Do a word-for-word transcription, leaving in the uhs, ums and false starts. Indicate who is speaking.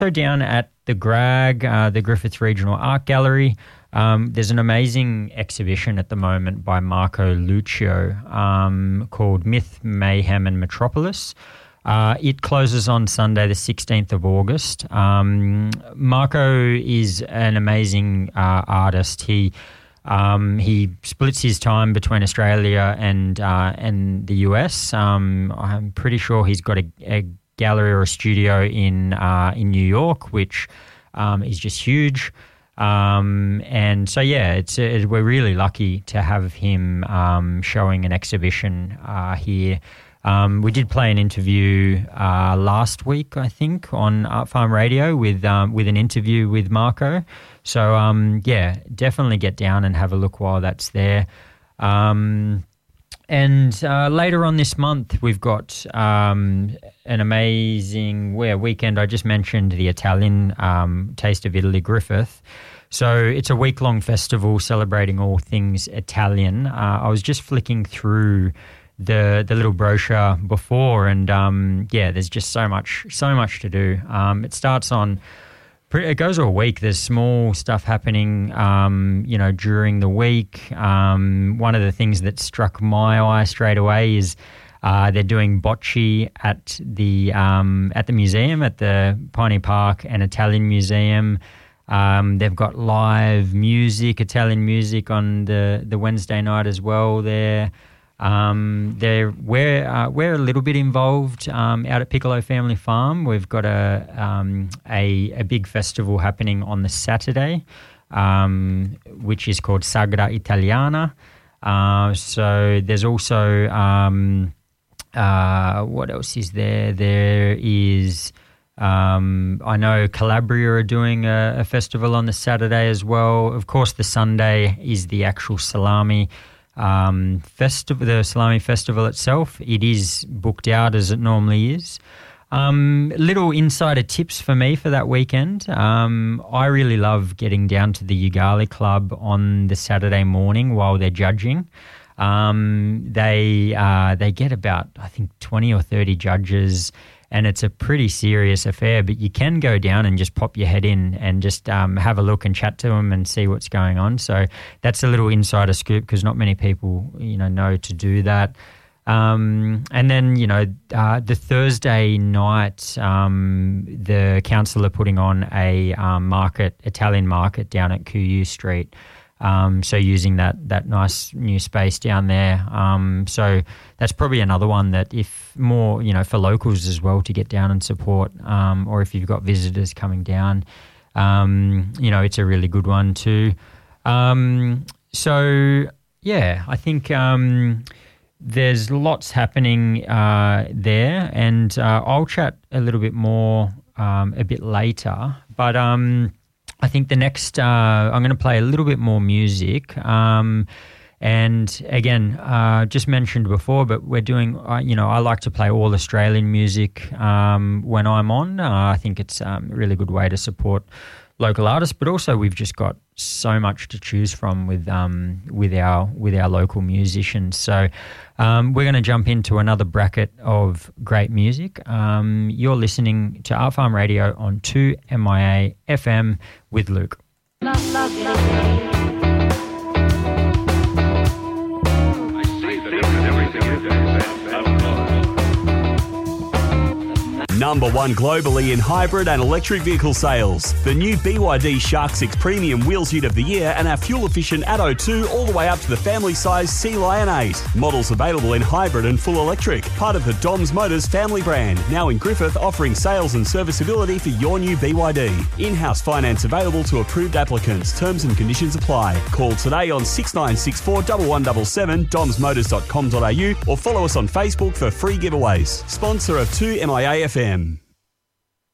Speaker 1: So down at the Grag, uh, the Griffith Regional Art Gallery, um, there's an amazing exhibition at the moment by Marco Lucio um, called Myth, Mayhem and Metropolis. Uh, it closes on Sunday, the sixteenth of August. Um, Marco is an amazing uh, artist. He um, he splits his time between Australia and uh, and the U S. Um, I'm pretty sure he's got a, a gallery or a studio in uh, in New York, which um, is just huge. Um, and so, yeah, it's it, we're really lucky to have him um, showing an exhibition uh, here. Um, we did play an interview uh, last week, I think, on Art Farm Radio with um, with an interview with Marco. So, um, yeah, definitely get down and have a look while that's there. Um, And uh, later on this month, we've got um, an amazing well, weekend. I just mentioned the Italian um, Taste of Italy Griffith. So it's a week-long festival celebrating all things Italian. Uh, I was just flicking through the the little brochure before, and um, yeah, there's just so much so much to do. Um, it starts on. It goes all week. There's small stuff happening, um, you know, during the week. Um, one of the things that struck my eye straight away is uh, they're doing bocce at the um, at the museum, at the Piney Park and Italian Museum. Um, they've got live music, Italian music on the, the Wednesday night as well there. Um, they're, we're, uh, we're a little bit involved um, out at Piccolo Family Farm. We've got a, um, a, a big festival happening on the Saturday, um, which is called Sagra Italiana. Uh, so there's also, um, uh, what else is there? There is... Um, I know Calabria are doing a, a festival on the Saturday as well. Of course, the Sunday is the actual salami um, festival, the salami festival itself. It is booked out as it normally is. Um, little insider tips for me for that weekend. Um, I really love getting down to the Ugali Club on the Saturday morning while they're judging. Um, they uh, they get about, I think, twenty or thirty judges. And it's a pretty serious affair, but you can go down and just pop your head in and just um, have a look and chat to them and see what's going on. So that's a little insider scoop because not many people, you know, know to do that. Um, and then, you know, uh, the Thursday night, um, the council are putting on a um, market, Italian market down at Q U Street. Um, so using that that nice new space down there. Um, so that's probably another one that if more, you know, for locals as well to get down and support, um, or if you've got visitors coming down, um, you know, it's a really good one too. Um, so, yeah, I think um, there's lots happening uh, there, and uh, I'll chat a little bit more um, a bit later, but... Um, I think the next, uh, I'm going to play a little bit more music. Um, and again, uh, just mentioned before, but we're doing, uh, you know, I like to play all Australian music um, when I'm on. Uh, I think it's um, a really good way to support local artists, but also we've just got so much to choose from with um, with our with our local musicians. So um, we're going to jump into another bracket of great music. Um, you're listening to Art Farm Radio on two M I A F M with Luke. Love, love, love.
Speaker 2: Number one globally in hybrid and electric vehicle sales. The new B Y D Shark six Premium Wheels Ute of the Year and our fuel-efficient Atto two all the way up to the family-size Sea Lion eight. Models available in hybrid and full electric. Part of the Doms Motors family brand. Now in Griffith, offering sales and serviceability for your new B Y D. In-house finance available to approved applicants. Terms and conditions apply. Call today on six nine six four, one one seven seven, doms motors dot com dot a u or follow us on Facebook for free giveaways. Sponsor of two M I A F M.